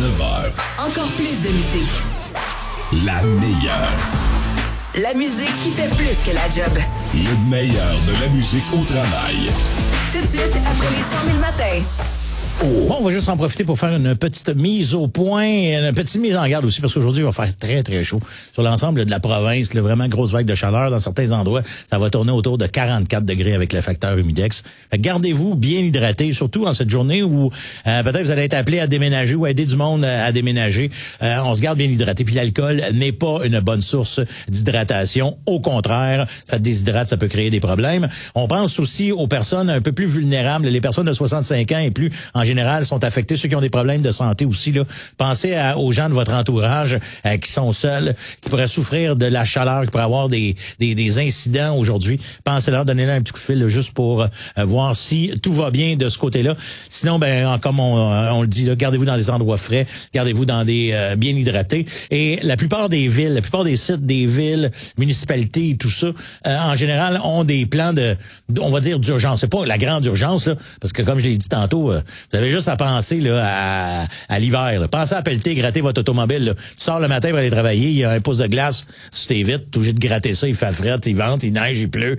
9h. Encore plus de musique. La meilleure. La musique qui fait plus que la job. Le meilleur de la musique au travail. Tout de suite, après les 100 000 matins. Bon, on va juste en profiter pour faire une petite mise au point, une petite mise en garde aussi, parce qu'aujourd'hui, il va faire très, très chaud sur l'ensemble de la province. Là, vraiment grosse vague de chaleur. Dans certains endroits, ça va tourner autour de 44 degrés avec le facteur humidex. Fait que gardez-vous bien hydraté, surtout en cette journée où peut-être vous allez être appelé à déménager ou à aider du monde à déménager. On se garde bien hydraté. Puis l'alcool n'est pas une bonne source d'hydratation. Au contraire, ça déshydrate, ça peut créer des problèmes. On pense aussi aux personnes un peu plus vulnérables, les personnes de 65 ans et plus en général sont affectés, ceux qui ont des problèmes de santé aussi. Là. Pensez aux gens de votre entourage qui sont seuls, qui pourraient souffrir de la chaleur, qui pourraient avoir des incidents aujourd'hui. Pensez-leur, donnez-leur un petit coup de fil là, juste pour voir si tout va bien de ce côté-là. Sinon, comme on le dit, là, gardez-vous dans des endroits frais, gardez-vous dans des bien hydratés. Et la plupart des villes, la plupart des sites des villes, municipalités et tout ça, en général, ont des plans on va dire d'urgence. C'est pas la grande urgence, là, parce que comme je l'ai dit tantôt, vous avez juste à penser là, à l'hiver. Là. Pensez à pelleter, gratter votre automobile. Là. Tu sors le matin pour aller travailler, il y a un pouce de glace sur tes vitres, t'es obligé de gratter ça, il fait fret, il vente, il neige, il pleut.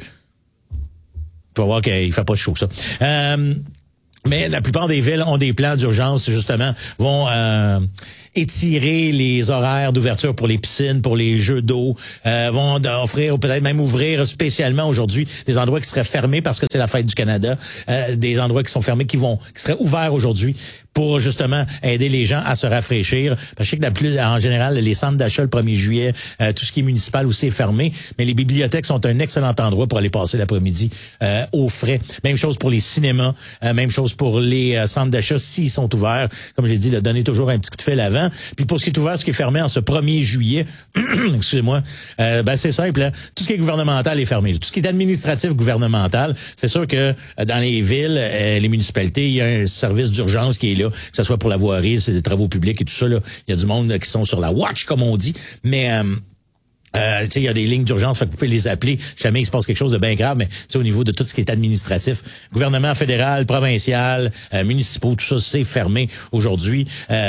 Tu vas voir qu'il fait pas chaud, ça. Mais la plupart des villes ont des plans d'urgence, justement, vont étirer les horaires d'ouverture pour les piscines, pour les jeux d'eau, vont offrir, ou peut-être même ouvrir spécialement aujourd'hui des endroits qui seraient fermés parce que c'est la fête du Canada, des endroits qui sont fermés qui seraient ouverts aujourd'hui pour justement aider les gens à se rafraîchir. Parce que je sais que en général, les centres d'achat le 1er juillet, tout ce qui est municipal aussi est fermé, mais les bibliothèques sont un excellent endroit pour aller passer l'après-midi au frais. Même chose pour les cinémas, même chose pour les centres d'achat s'ils sont ouverts. Comme je l'ai dit, donnez toujours un petit coup de fil avant. Puis pour ce qui est ouvert, ce qui est fermé en ce 1er juillet, excusez-moi, c'est simple, hein? Tout ce qui est gouvernemental est fermé. Tout ce qui est administratif gouvernemental, c'est sûr que dans les villes, les municipalités, il y a un service d'urgence qui est là, que ce soit pour la voirie, c'est des travaux publics et tout ça, là. Il y a du monde qui sont sur la watch, comme on dit, mais il y a des lignes d'urgence, fait que vous pouvez les appeler si jamais il se passe quelque chose de bien grave, mais au niveau de tout ce qui est administratif, gouvernement fédéral, provincial, municipaux, tout ça, c'est fermé aujourd'hui.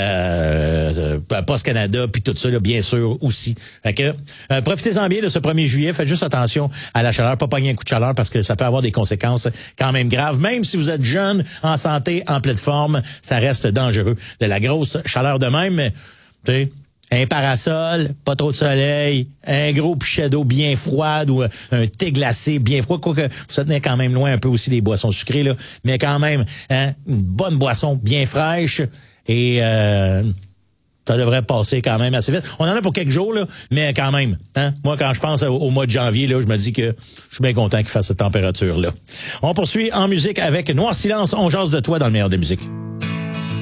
Post Canada, puis tout ça, là, bien sûr, aussi. Fait que profitez-en bien de ce 1er juillet, faites juste attention à la chaleur, pas pogner un coup de chaleur parce que ça peut avoir des conséquences quand même graves. Même si vous êtes jeune, en santé, en pleine forme, ça reste dangereux. De la grosse chaleur de même, tu sais, un parasol, pas trop de soleil, un gros pichet d'eau bien froide ou un thé glacé bien froid, quoique vous tenez quand même loin un peu aussi des boissons sucrées, là, mais quand même, hein, une bonne boisson bien fraîche et ça devrait passer quand même assez vite. On en a pour quelques jours, là, mais quand même. Hein? Moi, quand je pense au mois de janvier, là, je me dis que je suis bien content qu'il fasse cette température-là. On poursuit en musique avec Noir Silence, on jase de toi dans le meilleur de musique.